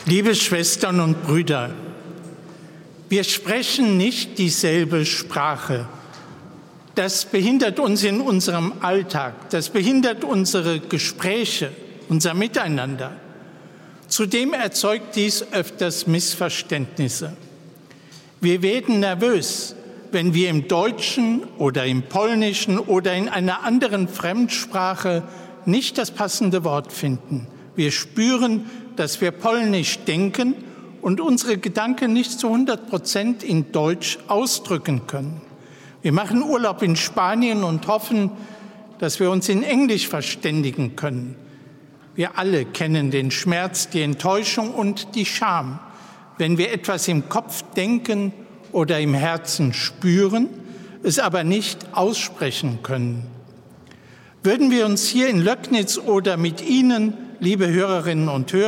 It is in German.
Liebe Schwestern und Brüder, wir sprechen nicht dieselbe Sprache. Das behindert uns in unserem Alltag, das behindert unsere Gespräche, unser Miteinander. Zudem erzeugt dies öfters Missverständnisse. Wir werden nervös, wenn wir im Deutschen oder im Polnischen oder in einer anderen Fremdsprache nicht das passende Wort finden. Wir spüren, dass wir Polnisch denken und unsere Gedanken nicht zu 100% in Deutsch ausdrücken können. Wir machen Urlaub in Spanien und hoffen, dass wir uns in Englisch verständigen können. Wir alle kennen den Schmerz, die Enttäuschung und die Scham, wenn wir etwas im Kopf denken oder im Herzen spüren, es aber nicht aussprechen können. Würden wir uns hier in Löcknitz oder mit Ihnen, liebe Hörerinnen und Hörer,